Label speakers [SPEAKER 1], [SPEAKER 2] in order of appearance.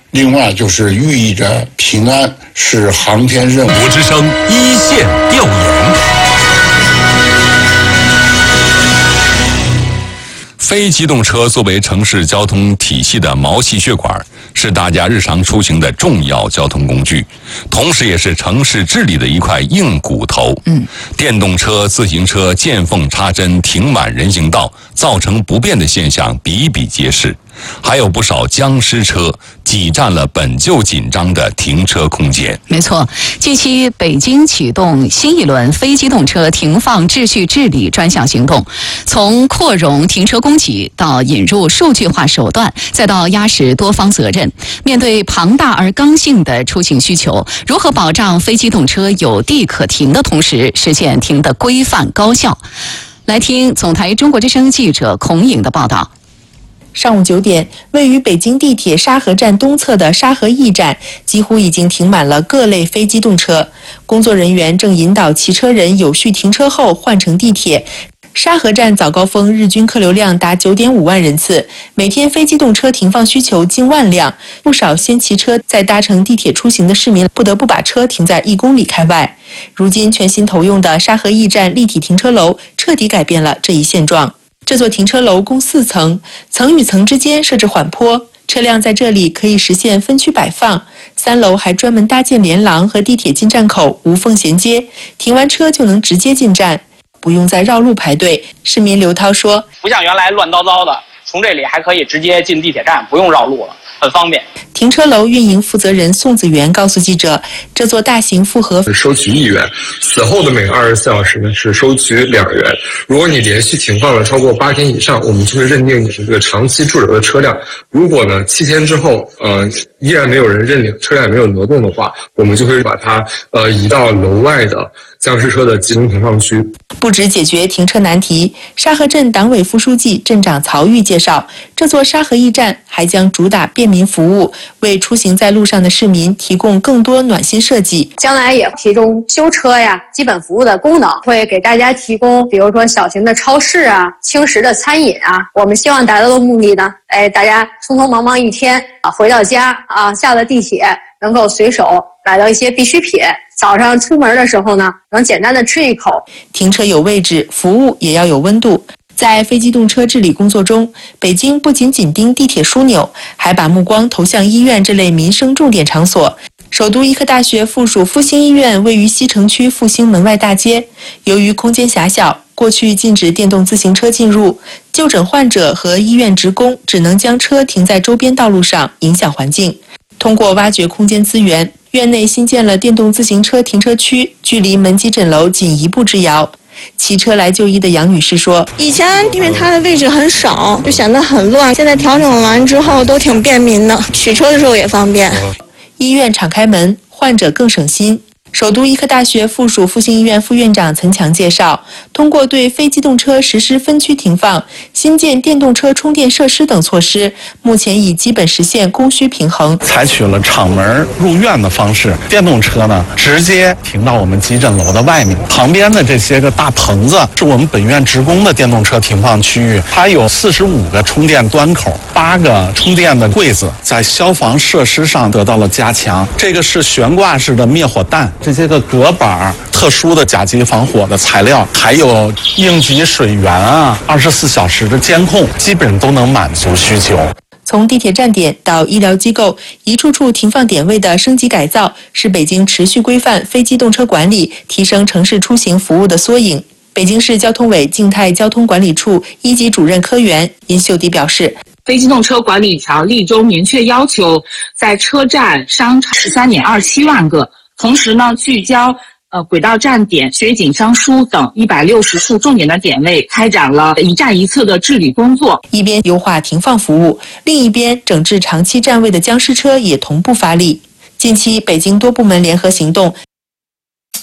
[SPEAKER 1] 另外就是寓意着平安，是航天任务。
[SPEAKER 2] 国之声一线调研。非机动车作为城市交通体系的毛细血管，是大家日常出行的重要交通工具，同时也是城市治理的一块硬骨头。电动车、自行车见缝插针停满人行道，造成不便的现象比比皆是。还有不少僵尸车挤占了本就紧张的停车空间。
[SPEAKER 3] 没错，近期北京启动新一轮非机动车停放秩序治理专项行动，从扩容停车供给到引入数据化手段，再到压实多方责任。面对庞大而刚性的出行需求，如何保障非机动车有地可停的同时，实现停得规范高效？来听总台中国之声记者孔颖的报道。
[SPEAKER 4] 上午9点，位于北京地铁沙河站东侧的沙河驿站几乎已经停满了各类非机动车，工作人员正引导骑车人有序停车后换乘地铁。沙河站早高峰日均客流量达9.5万人次，每天非机动车停放需求近万辆，不少先骑车再搭乘地铁出行的市民不得不把车停在1公里开外。如今全新投用的沙河驿站立体停车楼彻底改变了这一现状。这座停车楼共4层，层与层之间设置缓坡，车辆在这里可以实现分区摆放。3楼还专门搭建连廊和地铁进站口无缝衔接，停完车就能直接进站，不用再绕路排队。市民刘涛说：“
[SPEAKER 5] 不像原来乱糟糟的，从这里还可以直接进地铁站，不用绕路了，很方便。”
[SPEAKER 4] 停车楼运营负责人宋子元告诉记者，这座大型复合
[SPEAKER 6] 收取1元，此后的每个24小时呢是收取2元。如果你连续停放了超过8天以上，我们就会认定你是这个长期驻留的车辆。如果呢7天之后，依然没有人认领，车辆也没有挪动的话，我们就会把它移到楼外的僵尸车的集中停放区。
[SPEAKER 4] 不止解决停车难题，沙河镇党委副书记、镇长曹玉介绍，这座沙河驿站还将主打便民服务，为出行在路上的市民提供更多暖心设计。
[SPEAKER 7] 将来也提供修车呀、基本服务的功能，会给大家提供，比如说小型的超市啊、轻食的餐饮啊。我们希望达到的目的呢，大家匆匆忙忙一天回到家下了地铁能够随手买到一些必需品。早上出门的时候呢，能简单的吃一口。
[SPEAKER 4] 停车有位置，服务也要有温度。在非机动车治理工作中，北京不仅紧盯地铁枢纽，还把目光投向医院这类民生重点场所。首都医科大学附属复兴医院位于西城区复兴门外大街，由于空间狭小，过去禁止电动自行车进入，就诊患者和医院职工只能将车停在周边道路上，影响环境。通过挖掘空间资源，院内新建了电动自行车停车区，距离门急诊楼仅1步之遥。骑车来就医的杨女士说：“
[SPEAKER 8] 以前因为它的位置很少，就显得很乱，现在调整完之后都挺便民的，取车的时候也方便。
[SPEAKER 4] 医院敞开门，患者更省心。”首都医科大学附属复兴医院副院长岑强介绍，通过对非机动车实施分区停放、新建电动车充电设施等措施，目前已基本实现供需平衡。
[SPEAKER 9] 采取了敞门入院的方式，电动车呢直接停到我们急诊楼的外面，旁边的这些个大棚子是我们本院职工的电动车停放区域，它有45个充电端口，8个充电的柜子，在消防设施上得到了加强。这个是悬挂式的灭火弹。这些个隔板、特殊的甲级防火的材料，还有应急水源24小时的监控，基本都能满足需求。
[SPEAKER 4] 从地铁站点到医疗机构，一处处停放点位的升级改造，是北京持续规范非机动车管理、提升城市出行服务的缩影。北京市交通委静态交通管理处1级主任科员殷秀迪表示，
[SPEAKER 10] 非机动车管理条例中明确要求，在车站、商场13.27万个。同时呢，聚焦轨道站点、水井商书等160处重点的点位，开展了一站一侧的治理工作。
[SPEAKER 4] 一边优化停放服务，另一边整治长期占位的僵尸车也同步发力。近期，北京多部门联合行动，